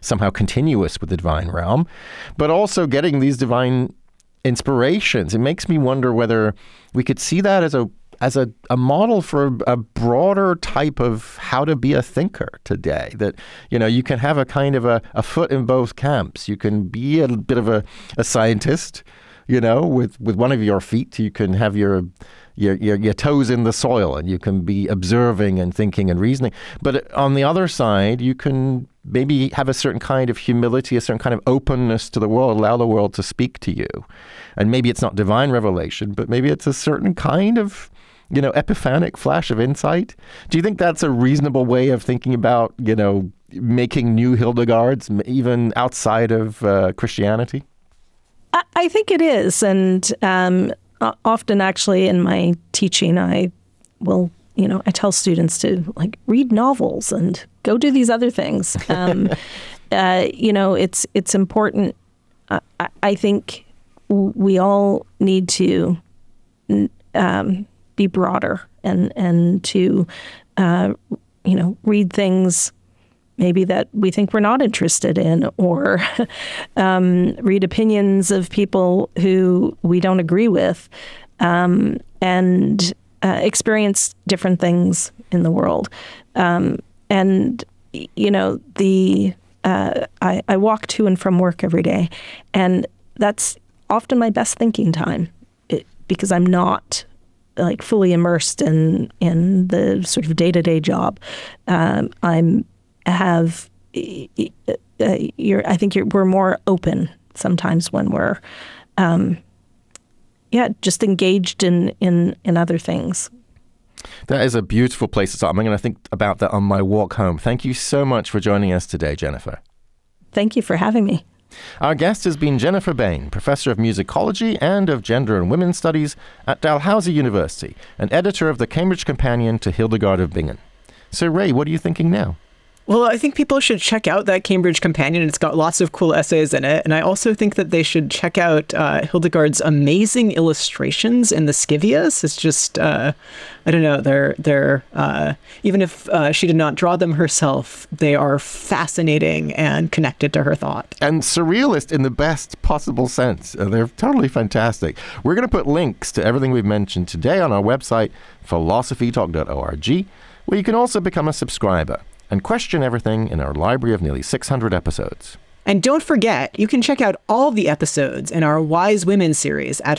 somehow continuous with the divine realm, but also getting these divine inspirations. It makes me wonder whether we could see that as a model for a broader type of how to be a thinker today. That, you can have a kind of a foot in both camps. You can be a bit of a scientist, with one of your feet. You can have your toes in the soil, and you can be observing and thinking and reasoning. But on the other side, you can maybe have a certain kind of humility, a certain kind of openness to the world, allow the world to speak to you. And maybe it's not divine revelation, but maybe it's a certain kind of, epiphanic flash of insight. Do you think that's a reasonable way of thinking about, making new Hildegards, even outside of Christianity? I think it is. And often actually in my teaching, I will, I tell students to read novels and go do these other things. It's important. I think we all need to be broader and to, read things maybe that we think we're not interested in, or read opinions of people who we don't agree with, and experience different things in the world. I walk to and from work every day, and that's often my best thinking time, because I'm not fully immersed in the sort of day-to-day job. We're more open sometimes when we're, just engaged in other things. That is a beautiful place to start. I'm going to think about that on my walk home. Thank you so much for joining us today, Jennifer. Thank you for having me. Our guest has been Jennifer Bain, Professor of Musicology and of Gender and Women's Studies at Dalhousie University, and editor of the Cambridge Companion to Hildegard of Bingen. So, Ray, what are you thinking now? Well, I think people should check out that Cambridge Companion. It's got lots of cool essays in it. And I also think that they should check out Hildegard's amazing illustrations in the Scivias. It's just, I don't know, they're even if she did not draw them herself, they are fascinating and connected to her thought. And surrealist in the best possible sense. They're totally fantastic. We're going to put links to everything we've mentioned today on our website, philosophytalk.org, where you can also become a subscriber and question everything in our library of nearly 600 episodes. And don't forget, you can check out all the episodes in our Wise Women series at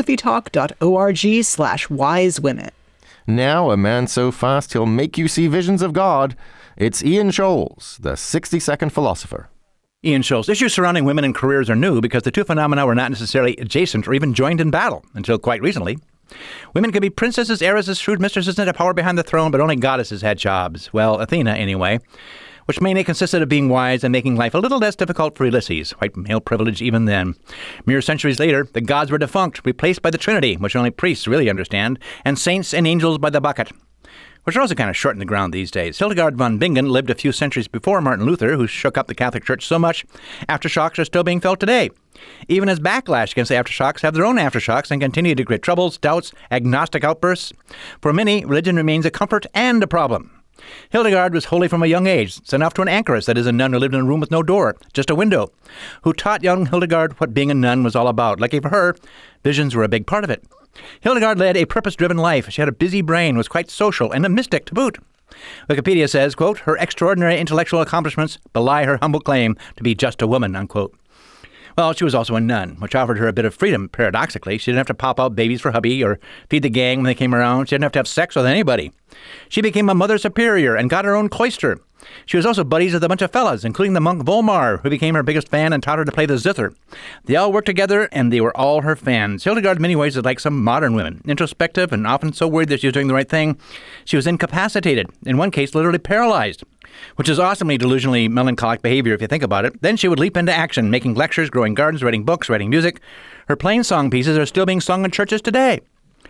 philosophytalk.org/wisewomen. Now, a man so fast he'll make you see visions of God. It's Ian Scholes, the 60-second philosopher. Ian Scholes. Issues surrounding women and careers are new because the two phenomena were not necessarily adjacent or even joined in battle until quite recently. Women could be princesses, heiresses, shrewd mistresses, and a power behind the throne, but only goddesses had jobs. Well, Athena, anyway, which mainly consisted of being wise and making life a little less difficult for Ulysses. White male privilege even then. Mere centuries later, the gods were defunct, replaced by the Trinity, which only priests really understand, and saints and angels by the bucket, which are also kind of short in the ground these days. Hildegard von Bingen lived a few centuries before Martin Luther, who shook up the Catholic Church so much, aftershocks are still being felt today. Even as backlash against the aftershocks have their own aftershocks and continue to create troubles, doubts, agnostic outbursts. For many, religion remains a comfort and a problem. Hildegard was holy from a young age, sent off to an anchoress, that is a nun who lived in a room with no door, just a window, who taught young Hildegard what being a nun was all about. Lucky for her, visions were a big part of it. Hildegard led a purpose-driven life. She had a busy brain, was quite social, and a mystic to boot. Wikipedia says, quote, her extraordinary intellectual accomplishments belie her humble claim to be just a woman, unquote. Well, she was also a nun, which offered her a bit of freedom, paradoxically. She didn't have to pop out babies for hubby or feed the gang when they came around. She didn't have to have sex with anybody. She became a mother superior and got her own cloister. She was also buddies with a bunch of fellas, including the monk Volmar, who became her biggest fan and taught her to play the zither. They all worked together, and they were all her fans. Hildegard, in many ways, is like some modern women, introspective and often so worried that she was doing the right thing. She was incapacitated, in one case literally paralyzed, which is awesomely delusionally melancholic behavior if you think about it. Then she would leap into action, making lectures, growing gardens, writing books, writing music. Her plain song pieces are still being sung in churches today.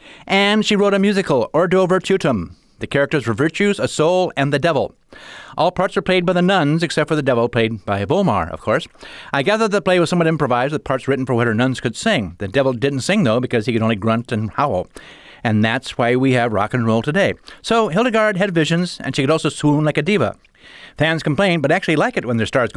And she wrote a musical, Ordo Virtutum. The characters were virtues, a soul, and the devil. All parts were played by the nuns, except for the devil, played by Volmar, of course. I gather the play was somewhat improvised, with parts written for what her nuns could sing. The devil didn't sing, though, because he could only grunt and howl. And that's why we have rock and roll today. So Hildegard had visions, and she could also swoon like a diva. Fans complain, but actually like it when their stars go